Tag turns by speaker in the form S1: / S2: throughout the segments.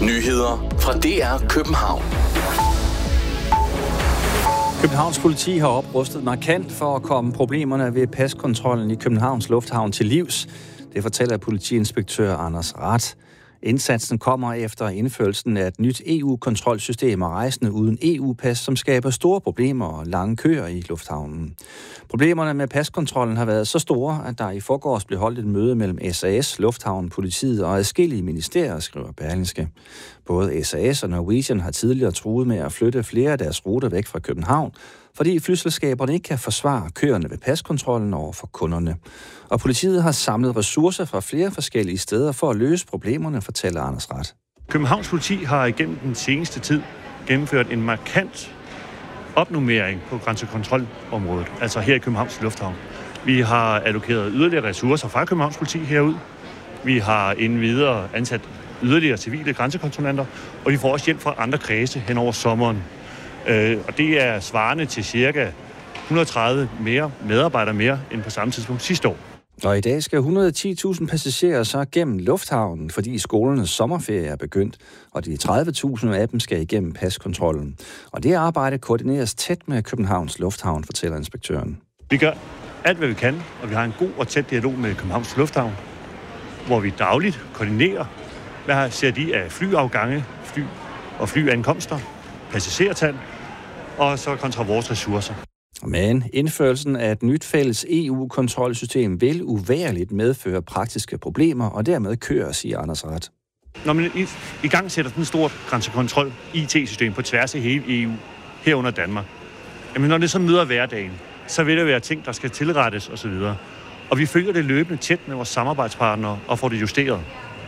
S1: Nyheder fra DR København.
S2: Københavns politi har oprustet markant for at komme problemerne ved paskontrollen i Københavns Lufthavn til livs. Det fortæller politiinspektør Anders Rath. Indsatsen kommer efter indførelsen af et nyt EU-kontrolsystem og rejsende uden EU-pas, som skaber store problemer og lange køer i lufthavnen. Problemerne med paskontrollen har været så store, at der i forgårs blev holdt et møde mellem SAS, Lufthavnen, politiet og adskillige ministerier, skriver Berlingske. Både SAS og Norwegian har tidligere truet med at flytte flere af deres ruter væk fra København, fordi flyselskaberne ikke kan forsvare køerne ved paskontrollen over for kunderne. Og politiet har samlet ressourcer fra flere forskellige steder for at løse problemerne, fortæller Anders Rath.
S3: Københavns politi har igennem den seneste tid gennemført en markant opnummering på grænsekontrolområdet, altså her i Københavns Lufthavn. Vi har allokeret yderligere ressourcer fra Københavns politi herud. Vi har endvidere ansat yderligere civile grænsekontrollanter, og vi får også hjælp fra andre kredse hen over sommeren. Og det er svarende til cirka 130 medarbejdere mere end på samme tidspunkt sidste år.
S2: Og i dag skal 110.000 passagerer så gennem lufthavnen, fordi skolernes sommerferie er begyndt, og de 30.000 af dem skal igennem paskontrollen. Og det arbejde koordineres tæt med Københavns Lufthavn, fortæller inspektøren.
S3: Vi gør alt, hvad vi kan, og vi har en god og tæt dialog med Københavns Lufthavn, hvor vi dagligt koordinerer, hvad ser de af flyafgange, flyankomster, passagertal, og så kontra vores ressourcer.
S2: Men indførelsen af et nyt fælles EU-kontrolsystem vil uværligt medføre praktiske problemer, og dermed kører, siger Anders Rath.
S3: Når man i gang sætter den store grænsekontrol IT-system på tværs af hele EU, herunder Danmark, jamen når det så møder hverdagen, så vil der være ting, der skal tilrettes osv. Og vi følger det løbende tæt med vores samarbejdspartnere og får det justeret.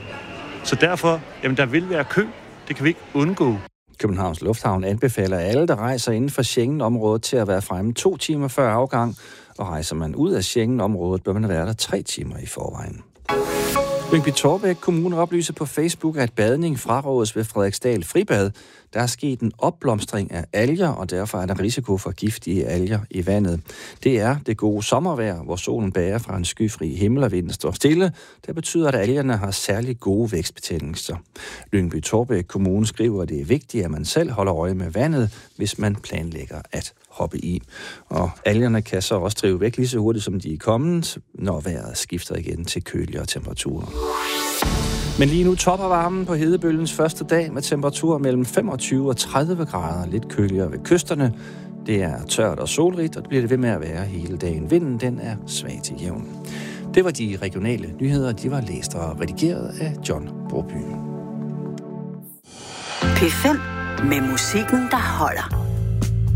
S3: Så derfor, jamen der vil være kø. Det kan vi ikke undgå.
S2: Københavns Lufthavn anbefaler alle, der rejser inden for Schengen-området, til at være fremme 2 timer før afgang, og rejser man ud af Schengen-området, bør man være der 3 timer i forvejen. Lyngby-Taarbæk Kommune oplyser på Facebook, at badning frarådes ved Frederiksdal Fribad. Der er sket en opblomstring af alger, og derfor er der risiko for giftige alger i vandet. Det er det gode sommervejr, hvor solen bager fra en skyfri himmel og vinden står stille. Det betyder, at algerne har særlig gode vækstbetingelser. Lyngby-Taarbæk Kommune skriver, at det er vigtigt, at man selv holder øje med vandet, hvis man planlægger at hoppe i. Og algerne kan så også drive væk lige så hurtigt, som de er kommet, når vejret skifter igen til køligere temperaturer. Men lige nu topper varmen på hedebølgens første dag med temperaturer mellem 25 og 30 grader, lidt køligere ved kysterne. Det er tørt og solrigt, og det bliver det ved med at være hele dagen. Vinden, den er svag til jævn. Det var de regionale nyheder, de var læst og redigeret af John Broby.
S4: P5 med musikken, der holder.